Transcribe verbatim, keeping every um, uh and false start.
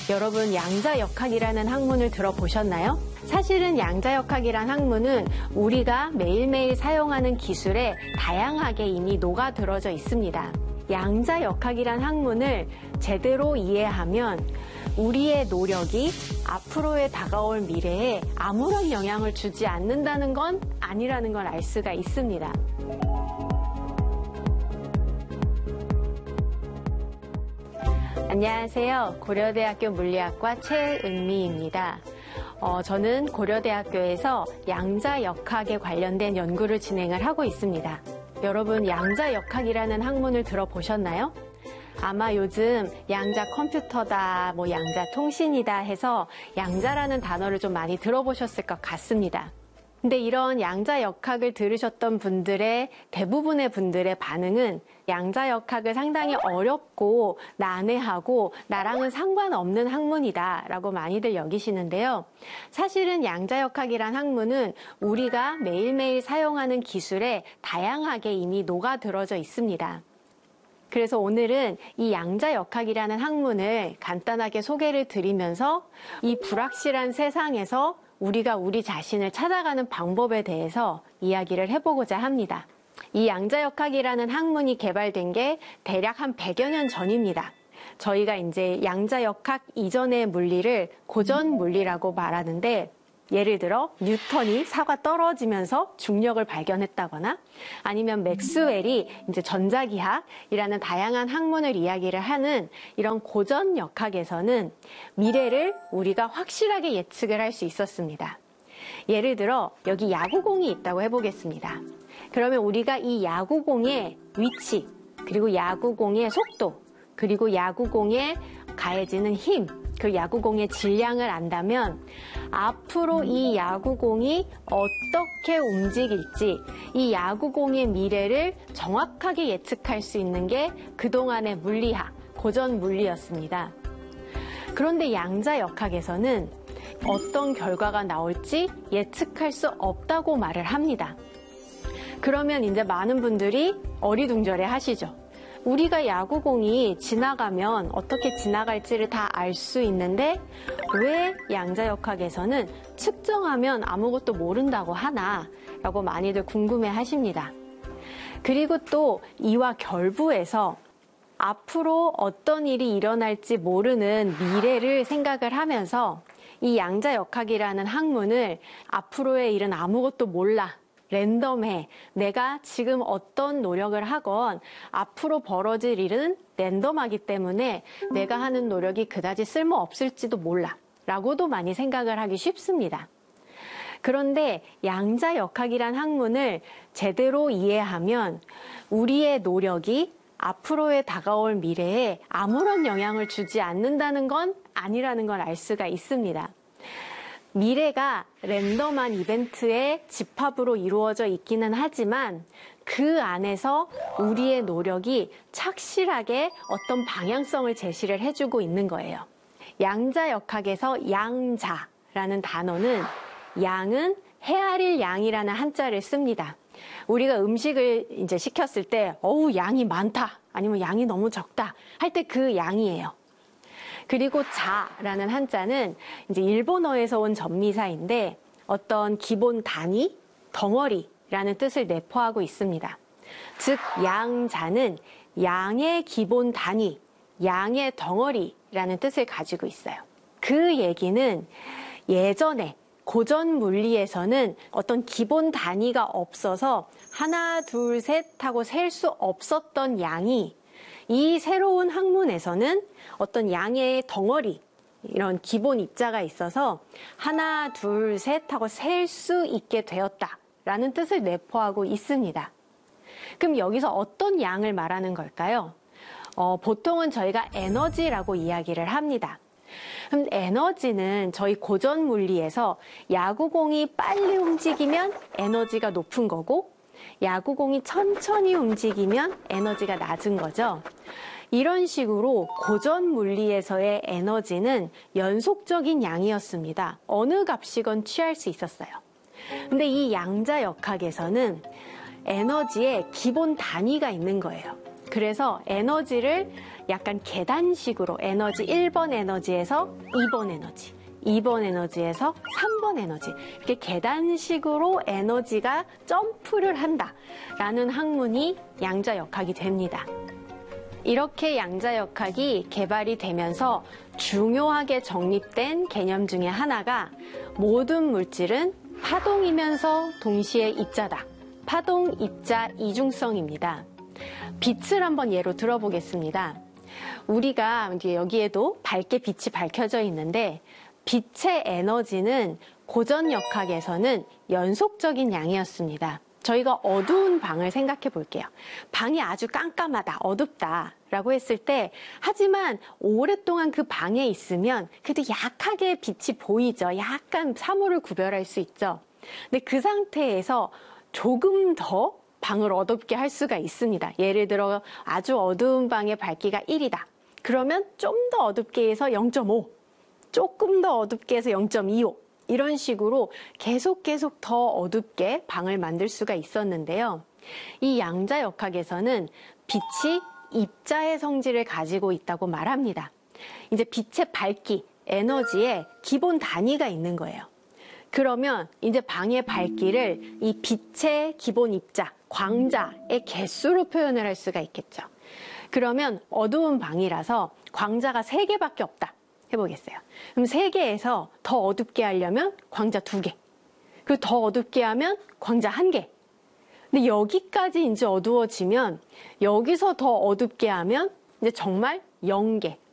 여러분, 양자역학이라는 학문을 들어보셨나요? 사실은 양자역학이란 학문은 우리가 매일매일 사용하는 기술에 다양하게 이미 녹아들어져 있습니다. 양자역학이란 학문을 제대로 이해하면 우리의 노력이 앞으로의 다가올 미래에 아무런 영향을 주지 않는다는 건 아니라는 걸 알 수가 있습니다. 안녕하세요. 고려대학교 물리학과 최은미입니다. 어, 저는 고려대학교에서 양자역학에 관련된 연구를 진행을 하고 있습니다. 여러분, 양자역학이라는 학문을 들어보셨나요? 아마 요즘 양자 컴퓨터다, 뭐 양자 통신이다 해서 양자라는 단어를 좀 많이 들어보셨을 것 같습니다. 근데 이런 양자역학을 들으셨던 분들의 대부분의 분들의 반응은 양자역학을 상당히 어렵고 난해하고 나랑은 상관없는 학문이다 라고 많이들 여기시는데요. 사실은 양자역학이란 학문은 우리가 매일매일 사용하는 기술에 다양하게 이미 녹아들어져 있습니다. 그래서 오늘은 이 양자역학이라는 학문을 간단하게 소개를 드리면서 이 불확실한 세상에서 우리가 우리 자신을 찾아가는 방법에 대해서 이야기를 해보고자 합니다. 이 양자역학이라는 학문이 개발된 게 대략 한 백여 년 전입니다. 저희가 이제 양자역학 이전의 물리를 고전 물리라고 말하는데, 예를 들어 뉴턴이 사과 떨어지면서 중력을 발견했다거나 아니면 맥스웰이 이제 전자기학이라는 다양한 학문을 이야기를 하는 이런 고전 역학에서는 미래를 우리가 확실하게 예측을 할 수 있었습니다. 예를 들어 여기 야구공이 있다고 해보겠습니다. 그러면 우리가 이 야구공의 위치, 그리고 야구공의 속도, 그리고 야구공에 가해지는 힘, 그 야구공의 질량을 안다면 앞으로 이 야구공이 어떻게 움직일지, 이 야구공의 미래를 정확하게 예측할 수 있는 게 그동안의 물리학, 고전 물리였습니다. 그런데 양자역학에서는 어떤 결과가 나올지 예측할 수 없다고 말을 합니다. 그러면 이제 많은 분들이 어리둥절해 하시죠. 우리가 야구공이 지나가면 어떻게 지나갈지를 다 알 수 있는데 왜 양자역학에서는 측정하면 아무것도 모른다고 하나? 라고 많이들 궁금해 하십니다. 그리고 또 이와 결부해서 앞으로 어떤 일이 일어날지 모르는 미래를 생각을 하면서 이 양자역학이라는 학문을 앞으로의 일은 아무것도 몰라, 랜덤해, 내가 지금 어떤 노력을 하건 앞으로 벌어질 일은 랜덤하기 때문에 내가 하는 노력이 그다지 쓸모없을지도 몰라 라고도 많이 생각을 하기 쉽습니다. 그런데 양자역학이란 학문을 제대로 이해하면 우리의 노력이 앞으로의 다가올 미래에 아무런 영향을 주지 않는다는 건 아니라는 걸 알 수가 있습니다. 미래가 랜덤한 이벤트의 집합으로 이루어져 있기는 하지만 그 안에서 우리의 노력이 착실하게 어떤 방향성을 제시를 해주고 있는 거예요. 양자역학에서 양자라는 단어는 양은 헤아릴 양이라는 한자를 씁니다. 우리가 음식을 이제 시켰을 때 어우 양이 많다 아니면 양이 너무 적다 할 때 그 양이에요. 그리고 자라는 한자는 이제 일본어에서 온 전미사인데 어떤 기본 단위, 덩어리라는 뜻을 내포하고 있습니다. 즉 양자는 양의 기본 단위, 양의 덩어리라는 뜻을 가지고 있어요. 그 얘기는 예전에 고전 물리에서는 어떤 기본 단위가 없어서 하나, 둘, 셋 하고 셀 수 없었던 양이 이 새로운 학문에서는 어떤 양의 덩어리, 이런 기본 입자가 있어서 하나, 둘, 셋 하고 셀 수 있게 되었다라는 뜻을 내포하고 있습니다. 그럼 여기서 어떤 양을 말하는 걸까요? 어, 보통은 저희가 에너지라고 이야기를 합니다. 그럼 에너지는 저희 고전 물리에서 야구공이 빨리 움직이면 에너지가 높은 거고 야구공이 천천히 움직이면 에너지가 낮은 거죠. 이런 식으로 고전 물리에서의 에너지는 연속적인 양이었습니다. 어느 값이건 취할 수 있었어요. 근데 이 양자역학에서는 에너지의 기본 단위가 있는 거예요. 그래서 에너지를 약간 계단식으로 에너지 일 번 에너지에서 이 번 에너지, 이 번 에너지에서 삼 번 에너지, 이렇게 계단식으로 에너지가 점프를 한다라는 학문이 양자역학이 됩니다. 이렇게 양자역학이 개발이 되면서 중요하게 정립된 개념 중에 하나가 모든 물질은 파동이면서 동시에 입자다. 파동, 입자, 이중성입니다. 빛을 한번 예로 들어보겠습니다. 우리가 이제 여기에도 밝게 빛이 밝혀져 있는데 빛의 에너지는 고전역학에서는 연속적인 양이었습니다. 저희가 어두운 방을 생각해 볼게요. 방이 아주 깜깜하다, 어둡다 라고 했을 때 하지만 오랫동안 그 방에 있으면 그래도 약하게 빛이 보이죠. 약간 사물을 구별할 수 있죠. 근데 그 상태에서 조금 더 방을 어둡게 할 수가 있습니다. 예를 들어 아주 어두운 방의 밝기가 일이다. 그러면 좀 더 어둡게 해서 영 점 오, 조금 더 어둡게 해서 영 점 이오, 이런 식으로 계속 계속 더 어둡게 방을 만들 수가 있었는데요. 이 양자역학에서는 빛이 입자의 성질을 가지고 있다고 말합니다. 이제 빛의 밝기, 에너지에 기본 단위가 있는 거예요. 그러면 이제 방의 밝기를 이 빛의 기본 입자, 광자의 개수로 표현을 할 수가 있겠죠. 그러면 어두운 방이라서 광자가 세 개밖에 없다 해보겠어요. 그럼 세 개에서 더 어둡게 하려면 광자 두 개, 그리고 더 어둡게 하면 광자 한 개. 근데 여기까지 이제 어두워지면 여기서 더 어둡게 하면 이제 정말 영 개,